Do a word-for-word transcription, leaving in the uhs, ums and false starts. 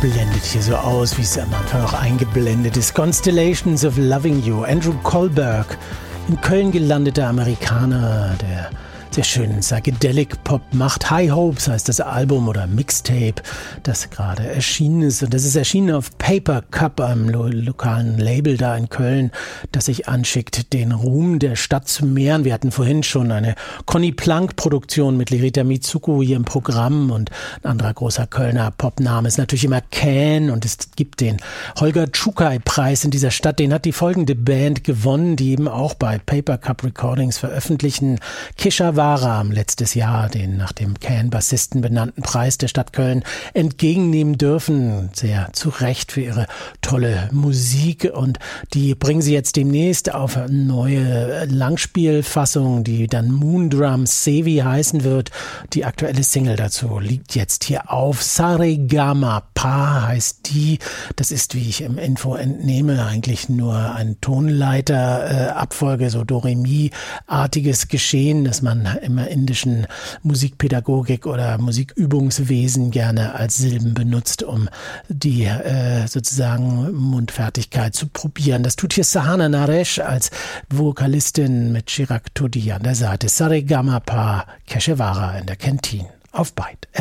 blendet hier so aus, wie es am Anfang auch eingeblendet ist. Constellations of Loving You. Andrew Kohlberg, in Köln gelandeter Amerikaner, der sehr schönen Psychedelic-Pop macht. High Hopes heißt das Album oder Mixtape, das gerade erschienen ist. Und das ist erschienen auf Paper Cup, einem lo- lokalen Label da in Köln, das sich anschickt, den Ruhm der Stadt zu mehren. Wir hatten vorhin schon eine Conny Plank-Produktion mit Lerita Mitsuko hier im Programm, und ein anderer großer Kölner Popname ist natürlich immer Can, und es gibt den Holger Czukay-Preis in dieser Stadt. Den hat die folgende Band gewonnen, die eben auch bei Paper Cup Recordings veröffentlichen. Kesha haben letztes Jahr den nach dem Can-Bassisten benannten Preis der Stadt Köln entgegennehmen dürfen. Sehr zu Recht für ihre tolle Musik, und die bringen sie jetzt demnächst auf eine neue Langspielfassung, die dann Moondrum Sevi heißen wird. Die aktuelle Single dazu liegt jetzt hier auf. Saregama Pa heißt die. Das ist, wie ich im Info entnehme, eigentlich nur ein Tonleiter-Abfolge, so Do-Re-Mi-artiges Geschehen, das man immer indischen Musikpädagogik oder Musikübungswesen gerne als Silben benutzt, um die äh, sozusagen Mundfertigkeit zu probieren. Das tut hier Sahana Naresh als Vokalistin mit Chirag Todi an der Seite. Saregama Pa Keshawara in der Kantine auf Byte F M.